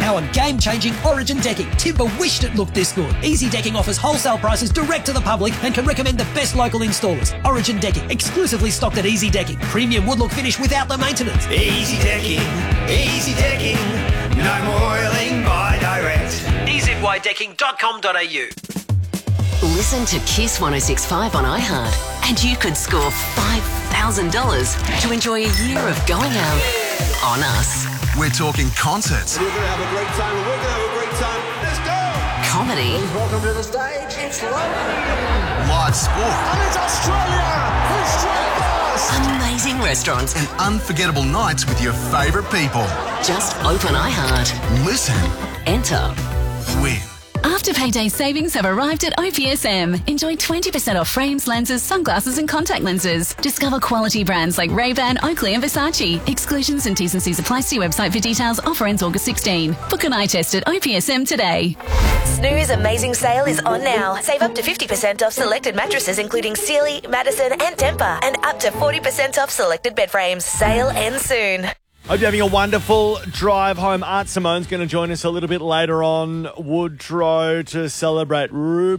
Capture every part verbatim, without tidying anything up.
now on game-changing Origin decking. Timber wished it looked this good. Easy Decking offers wholesale prices direct to the public and can recommend the best local installers. Origin Decking, exclusively stocked at Easy Decking. Premium wood look finish without the maintenance. Easy Decking, Easy Decking, no more oiling by direct. e z y decking dot com dot a u. Listen to Kiss one oh six point five on iHeart and you could score five thousand dollars to enjoy a year of going out on us. We're talking concerts. You're going to have a great time and we're going to have a great time. Let's go! Comedy. Welcome to the stage. It's London. Live sport. And it's Australia. We're straight first. Amazing restaurants. And unforgettable nights with your favourite people. Just open iHeart. Listen. Enter. Win. After payday savings have arrived at O P S M. Enjoy twenty percent off frames, lenses, sunglasses and contact lenses. Discover quality brands like Ray-Ban, Oakley and Versace. Exclusions and T's and C's apply. See website for details. Offer ends August sixteenth. Book an eye test at O P S M today. Snooze Amazing Sale is on now. Save up to fifty percent off selected mattresses including Sealy, Madison and Tempur, and up to forty percent off selected bed frames. Sale ends soon. Hope you're having a wonderful drive home. Art Simone's going to join us a little bit later on Woodrow to celebrate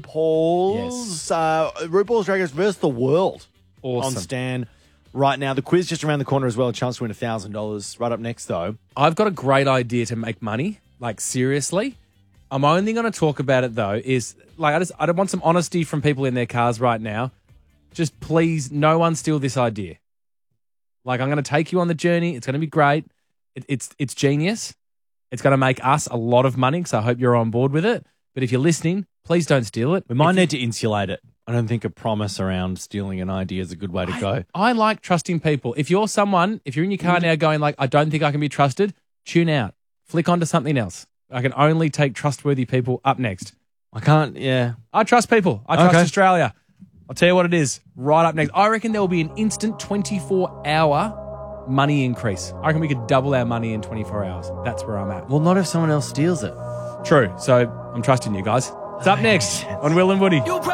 RuPaul's Yes. uh, RuPaul's Drag Race versus the World Awesome. on Stan right now. The quiz just around the corner as well. A chance to win one thousand dollars. Right up next, though. I've got a great idea to make money, like seriously. I'm only going to talk about it, though, is like I just I want some honesty from people in their cars right now. Just please, no one steal this idea. Like, I'm going to take you on the journey. It's going to be great. It, it's it's genius. It's going to make us a lot of money, so I hope you're on board with it. But if you're listening, please don't steal it. We might If need to insulate it. I don't think a promise around stealing an idea is a good way to I, go. I like trusting people. If you're someone, if you're in your car now going like, I don't think I can be trusted, tune out. Flick onto something else. I can only take trustworthy people up next. I can't, yeah. I trust people. I trust Okay. Australia. I'll tell you what it is. Right up next. I reckon there will be an instant twenty-four hour money increase. I reckon we could double our money in twenty-four hours. That's where I'm at. Well, not if someone else steals it. True. So I'm trusting you guys. It's up next on Will and Woody.